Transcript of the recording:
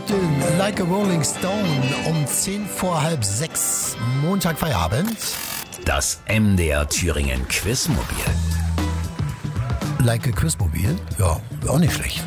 Dylan, Like a Rolling Stone, um 10 vor halb 6, Montag Feierabend. Das MDR Thüringen Quizmobil. Like a Quizmobil? Ja, auch nicht schlecht.